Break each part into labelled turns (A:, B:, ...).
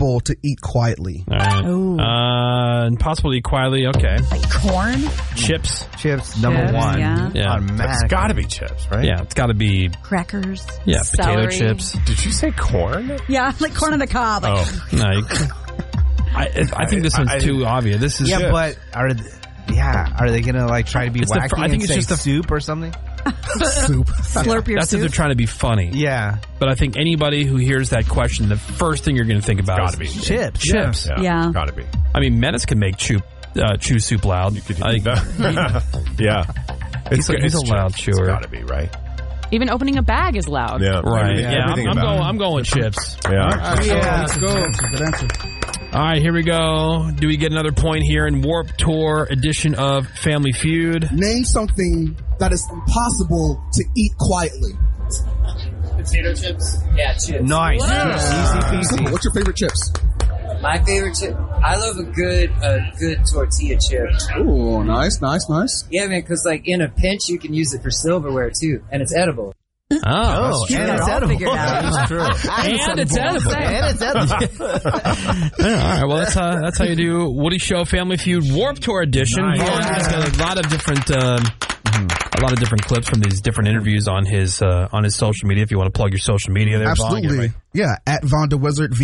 A: impossible to eat quietly?
B: All right. Impossible to eat quietly. Okay.
C: Like corn?
B: Chips.
D: Chips, number one.
B: Yeah.
E: It's got to be chips, right?
B: Yeah, it's got to be.
C: Crackers.
B: Yeah,
C: celery.
B: potato chips.
E: Did you say corn?
C: Yeah, like corn on the cob. Like,
B: No. I think this one's too obvious. This is
D: but are they gonna like try to be wacky?
B: I think
D: and
B: it's
D: say
B: just a
D: soup or something.
A: Soup.
C: Slurp your
B: That's
C: soup.
B: if they're trying to be funny.
D: Yeah,
B: But I think anybody who hears that question, the first thing you're going to think about
E: Gotta
B: is
E: be.
D: chips.
B: chips.
C: Yeah.
E: Gotta be.
B: I mean, Menace can make chew soup loud.
E: Yeah.
B: He's a loud chewer.
E: It's gotta be, right?
F: Even opening a bag is loud.
E: Yeah.
B: Right.
E: Yeah, everything about it.
B: I'm going chips.
E: Yeah.
A: Let's go. Good answer.
B: All right, here we go. Do we get another point here in Warped Tour edition of Family Feud?
G: Name something that is impossible to eat quietly.
H: Potato chips? Yeah, chips.
D: Nice. Easy peasy.
G: What's your favorite chips?
H: My favorite chip? I love a good tortilla chip.
G: Ooh, nice.
H: Yeah, man, because like in a pinch, you can use it for silverware too, and it's edible.
B: Oh,
D: and it's edible.
B: That's true. And it's edible.
D: And it's edible.
B: All right, well that's how you do Woody Show Family Feud Warped Tour edition.
E: Nice.
B: He's got a lot of different clips from these different interviews on his social media. If you want to plug your social media, there,
A: Absolutely. Yeah, at Von the Wizard,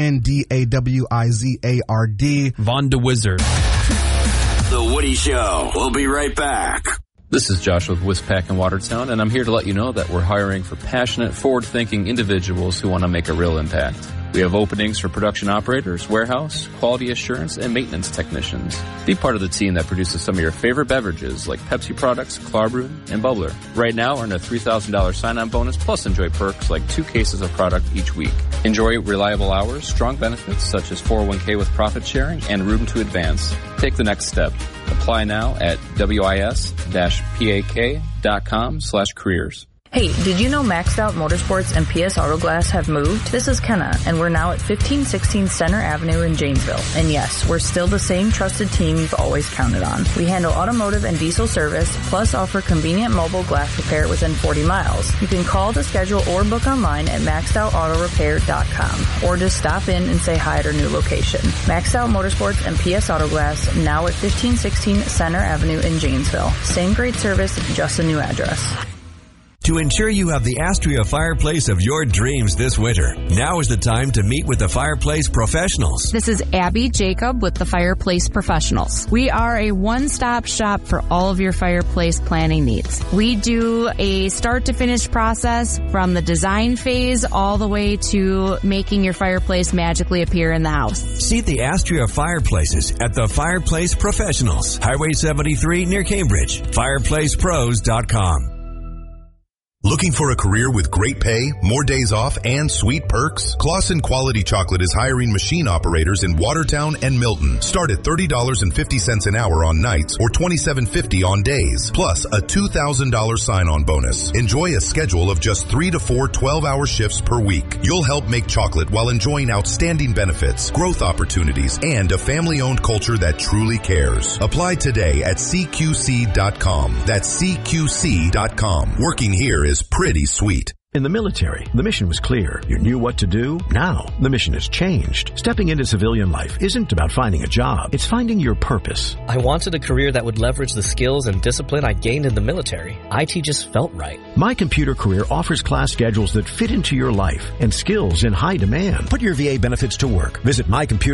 A: VONDAWIZARD.
B: Von the Wizard.
I: The Woody Show. We'll be right back.
J: This is Josh with Wispac in Watertown, and I'm here to let you know that we're hiring for passionate, forward-thinking individuals who want to make a real impact. We have openings for production operators, warehouse, quality assurance, and maintenance technicians. Be part of the team that produces some of your favorite beverages like Pepsi products, Clarbrew, and Bubbler. Right now, earn a $3,000 sign-on bonus plus enjoy perks like 2 cases of product each week. Enjoy reliable hours, strong benefits such as 401k with profit sharing, and room to advance. Take the next step. Apply now at wis-pak.com/careers.
K: Hey, did you know Maxed Out Motorsports and PS Auto Glass have moved? This is Kenna, and we're now at 1516 Center Avenue in Janesville. And yes, we're still the same trusted team you've always counted on. We handle automotive and diesel service, plus offer convenient mobile glass repair within 40 miles. You can call to schedule or book online at maxedoutautorepair.com, or just stop in and say hi at our new location. Maxed Out Motorsports and PS Auto Glass, now at 1516 Center Avenue in Janesville. Same great service, just a new address.
L: To ensure you have the Astria fireplace of your dreams this winter, now is the time to meet with the Fireplace Professionals.
F: This is Abby Jacob with the Fireplace Professionals. We are a one-stop shop for all of your fireplace planning needs. We do a start-to-finish process from the design phase all the way to making your fireplace magically appear in the house.
L: See the Astria fireplaces at the Fireplace Professionals, Highway 73 near Cambridge, fireplacepros.com.
M: Looking for a career with great pay, more days off, and sweet perks? Claussen Quality Chocolate is hiring machine operators in Watertown and Milton. Start at $30.50 an hour on nights or $27.50 on days, plus a $2,000 sign-on bonus. Enjoy a schedule of just 3 to 4 12-hour shifts per week. You'll help make chocolate while enjoying outstanding benefits, growth opportunities, and a family-owned culture that truly cares. Apply today at CQC.com. That's CQC.com. Working here is pretty sweet.
N: In the military, the mission was clear. You knew what to do. Now, the mission has changed. Stepping into civilian life isn't about finding a job. It's finding your purpose.
O: I wanted a career that would leverage the skills and discipline I gained in the military. IT just felt right.
N: My Computer Career offers class schedules that fit into your life and skills in high demand. Put your VA benefits to work. Visit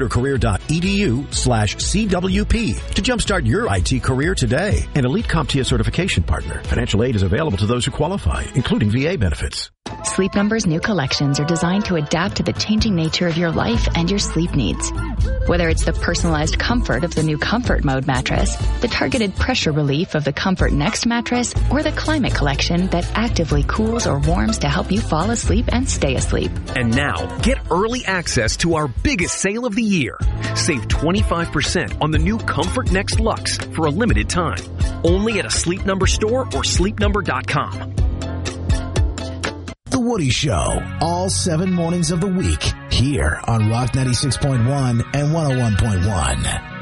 N: mycomputercareer.edu/CWP to jumpstart your IT career today. An Elite CompTIA certification partner. Financial aid is available to those who qualify, including VA benefits.
P: Sleep Number's new collections are designed to adapt to the changing nature of your life and your sleep needs. Whether it's the personalized comfort of the new Comfort Mode mattress, the targeted pressure relief of the Comfort Next mattress, or the Climate Collection that actively cools or warms to help you fall asleep and stay asleep.
Q: And now, get early access to our biggest sale of the year. Save 25% on the new Comfort Next Luxe for a limited time. Only at a Sleep Number store or sleepnumber.com.
R: The Woody Show, all 7 mornings of the week, here on Rock 96.1 and 101.1.